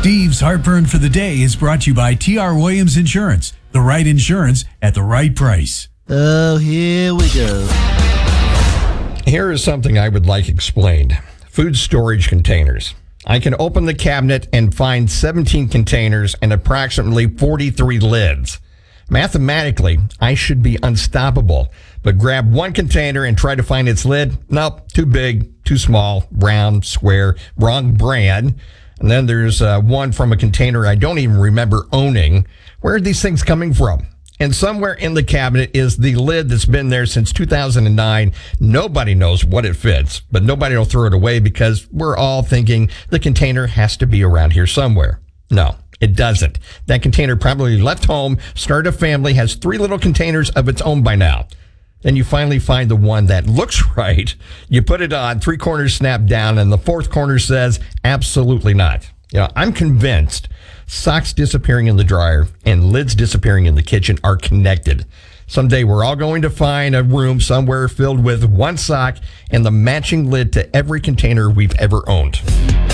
Steve's Heartburn for the Day is brought to you by T.R. Williams Insurance. The right insurance at the right price. Oh, here we go. Here is something I would like explained. Food storage containers. I can open the cabinet and find 17 containers and approximately 43 lids. Mathematically, I should be unstoppable, but grab one container and try to find its lid. Nope, too big, too small, round, square, wrong brand. And then there's one from a container I don't even remember owning. Where are these things coming from? And somewhere in the cabinet is the lid that's been there since 2009. Nobody knows what it fits, but nobody will throw it away because we're all thinking the container has to be around here somewhere. No, it doesn't. That container probably left home, started a family, has 3 little containers of its own by now. Then you finally find the one that looks right. You put it on, 3 corners snap down, and the 4th corner says, absolutely not. You know, I'm convinced socks disappearing in the dryer and lids disappearing in the kitchen are connected. Someday we're all going to find a room somewhere filled with one sock and the matching lid to every container we've ever owned.